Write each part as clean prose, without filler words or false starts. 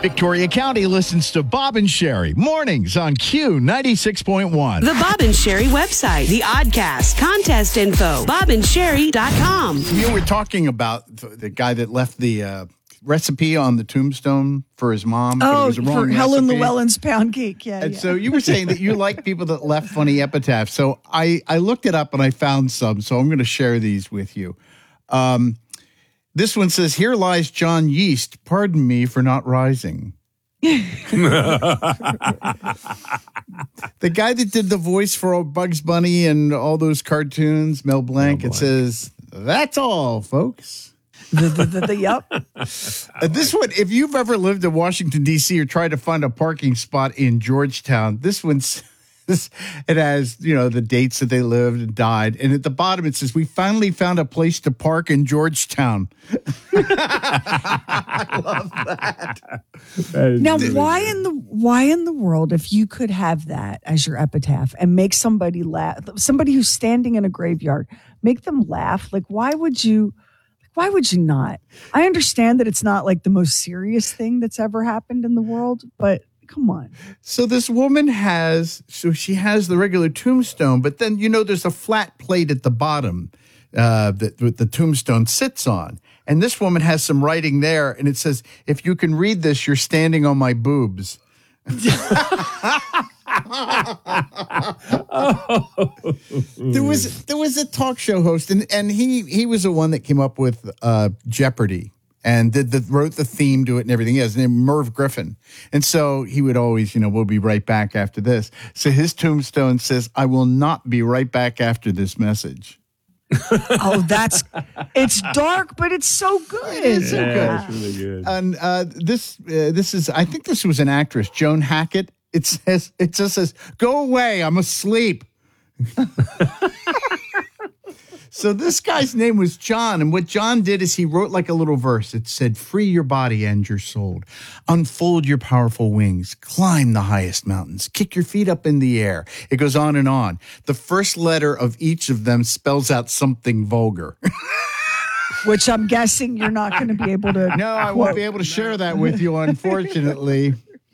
Victoria County listens to Bob and Sherry mornings on Q96.1. The Bob and Sherry website, the Oddcast, contest info, bobandsherry.com. You were talking about the guy that left the recipe on the tombstone for his mom. Oh, it was a wrong for Helen recipe. Llewellyn's pound cake. Yeah. And so you were saying that you like people that left funny epitaphs. So I looked it up and I found some. So I'm going to share these with you. This one says, "Here lies John Yeast. Pardon me for not rising." The guy that did the voice for Bugs Bunny and all those cartoons, Mel Blanc, it says, "That's all, folks." Yep. This one, if you've ever lived in Washington, D.C. or tried to find a parking spot in Georgetown, this one's, it has, the dates that they lived and died. And at the bottom, it says, "We finally found a place to park in Georgetown." I love that. Now, why in the world, if you could have that as your epitaph and make somebody laugh, somebody who's standing in a graveyard, make them laugh, like, why would you not? I understand that it's not like the most serious thing that's ever happened in the world, but come on. So this woman she has the regular tombstone, but then, there's a flat plate at the bottom that the tombstone sits on. And this woman has some writing there, and it says, "If you can read this, you're standing on my boobs." There was a talk show host, and he was the one that came up with Jeopardy and wrote the theme to it and everything. His name Merv Griffin, and so he would always, "We'll be right back after this." So his tombstone says, "I will not be right back after this message." Oh, it's dark, but it's so good. It is so good. It's really good. And this is, I think this was an actress, Joan Hackett. It just says, "Go away, I'm asleep." So this guy's name was John, and what John did is he wrote like a little verse. It said, "Free your body and your soul. Unfold your powerful wings. Climb the highest mountains. Kick your feet up in the air." It goes on and on. The first letter of each of them spells out something vulgar. Which I'm guessing you're not going to be able to. No, I won't be able to share that with you, unfortunately.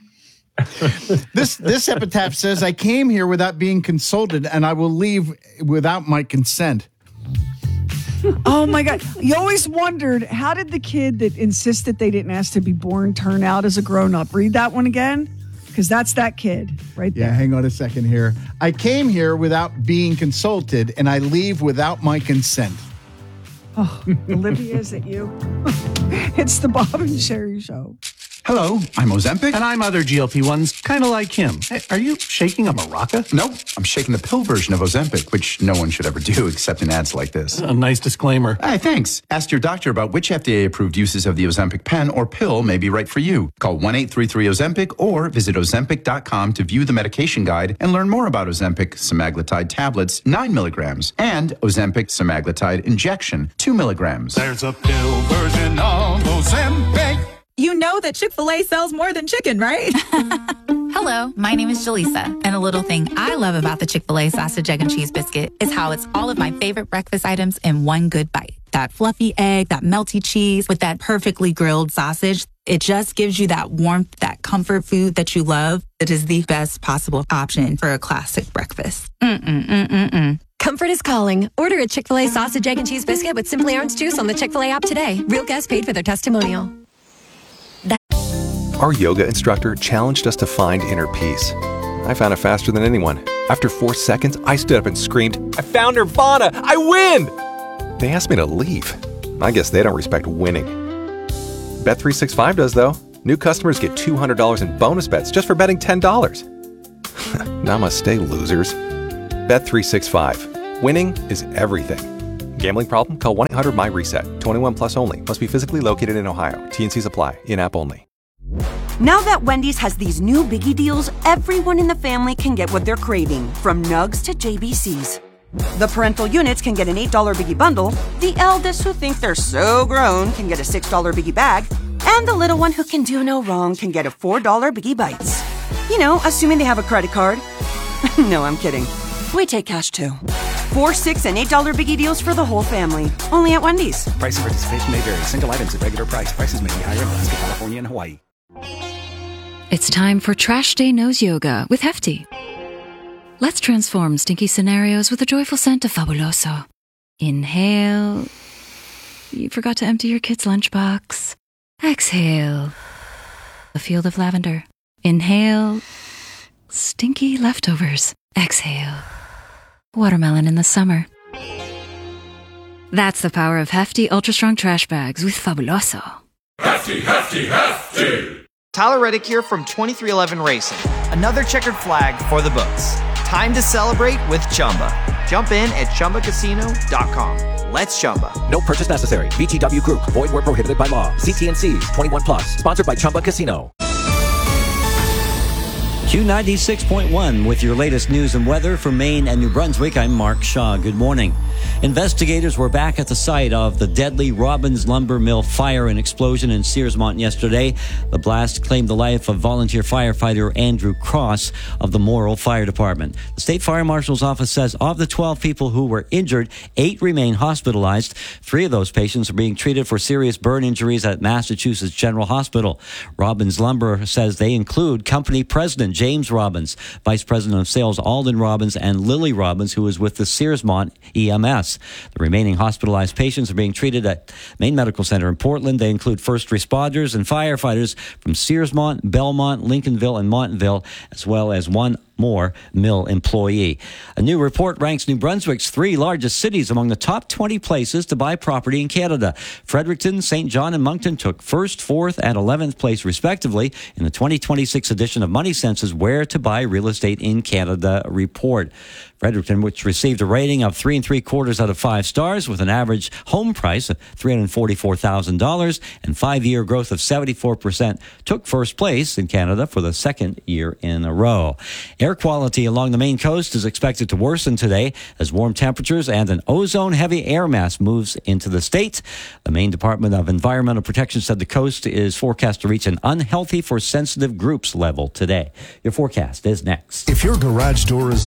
This epitaph says, "I came here without being consulted, and I will leave without my consent." Oh my God. You always wondered, how did the kid that insisted they didn't ask to be born turn out as a grown-up? Read that one again, because that's that kid right there. Yeah, hang on a second here. "I came here without being consulted, and I leave without my consent." Oh, Olivia, is it you? It's the Bob and Sherry Show. Hello, I'm Ozempic. And I'm other GLP-1s, kind of like him. Hey, are you shaking a maraca? Nope, I'm shaking the pill version of Ozempic, which no one should ever do except in ads like this. A nice disclaimer. Hey, thanks. Ask your doctor about which FDA-approved uses of the Ozempic pen or pill may be right for you. Call 1-833-OZEMPIC or visit Ozempic.com to view the medication guide and learn more about Ozempic semaglutide tablets, 9 milligrams, and Ozempic semaglutide injection, 2 milligrams. There's a pill version of Ozempic. You know that Chick-fil-A sells more than chicken, right? Hello, my name is Jaleesa, and a little thing I love about the Chick-fil-A sausage, egg, and cheese biscuit is how it's all of my favorite breakfast items in one good bite. That fluffy egg, that melty cheese with that perfectly grilled sausage. It just gives you that warmth, that comfort food that you love. It is the best possible option for a classic breakfast. Comfort is calling. Order a Chick-fil-A sausage, egg, and cheese biscuit with Simply Orange Juice on the Chick-fil-A app today. Real guests paid for their testimonial. Our yoga instructor challenged us to find inner peace. I found it faster than anyone. After 4 seconds, I stood up and screamed, "I found Nirvana! I win!" They asked me to leave. I guess they don't respect winning. Bet365 does, though. New customers get $200 in bonus bets just for betting $10. Namaste, losers. Bet365. Winning is everything. Gambling problem? Call 1-800-MY-RESET. 21 plus only. Must be physically located in Ohio. T&Cs apply. In-app only. Now that Wendy's has these new biggie deals, everyone in the family can get what they're craving, from nugs to JBCs. The parental units can get an $8 biggie bundle, the eldest who think they're so grown can get a $6 biggie bag, and the little one who can do no wrong can get a $4 biggie bites. You know, assuming they have a credit card. No, I'm kidding. We take cash too. 4, 6, and $8 biggie deals for the whole family. Only at Wendy's. Price and participation may vary. Single items at regular price. Prices may be higher in Alaska, California, and Hawaii. It's time for Trash Day Nose Yoga with Hefty. Let's transform stinky scenarios with a joyful scent of Fabuloso. Inhale. You forgot to empty your kid's lunchbox. Exhale. A field of lavender. Inhale. Stinky leftovers. Exhale. Watermelon in the summer. That's the power of Hefty Ultra Strong Trash Bags with Fabuloso. Hefty, Hefty, Hefty! Tyler Reddick here from 2311 Racing. Another checkered flag for the books. Time to celebrate with Chumba. Jump in at ChumbaCasino.com. Let's Chumba. No purchase necessary. VGW Group. Void where prohibited by law. CT&Cs. 21 plus. Sponsored by Chumba Casino. Q96.1 with your latest news and weather for Maine and New Brunswick. I'm Mark Shaw. Good morning. Investigators were back at the site of the deadly Robbins Lumber Mill fire and explosion in Searsmont yesterday. The blast claimed the life of volunteer firefighter Andrew Cross of the Morrill Fire Department. The State Fire Marshal's office says of the 12 people who were injured, 8 remain hospitalized. 3 of those patients are being treated for serious burn injuries at Massachusetts General Hospital. Robbins Lumber says they include company president James Robbins, Vice President of Sales Alden Robbins, and Lily Robbins, who is with the Searsmont EMS. The remaining hospitalized patients are being treated at Maine Medical Center in Portland. They include first responders and firefighters from Searsmont, Belmont, Lincolnville, and Montville, as well as one more mill employee. A new report ranks New Brunswick's 3 largest cities among the top 20 places to buy property in Canada. Fredericton, St. John, and Moncton took 1st, 4th, and 11th place respectively in the 2026 edition of Money Sense's Where to Buy Real Estate in Canada report. Fredericton, which received a rating of 3 3/4 out of 5 stars with an average home price of $344,000 and 5-year growth of 74%, took 1st place in Canada for the 2nd year in a row. Air quality along the Maine coast is expected to worsen today as warm temperatures and an ozone-heavy air mass moves into the state. The Maine Department of Environmental Protection said the coast is forecast to reach an unhealthy for sensitive groups level today. Your forecast is next. If your garage door is